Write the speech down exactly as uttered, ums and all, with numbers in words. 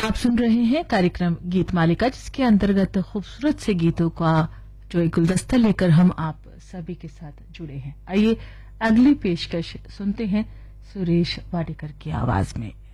आप सुन रहे हैं कार्यक्रम गीत मालिका, जिसके अंतर्गत खूबसूरत से गीतों का जो एक गुलदस्ता लेकर हम आप सभी के साथ जुड़े हैं। आइए अगली पेशकश सुनते हैं सुरेश वाडेकर की आवाज में।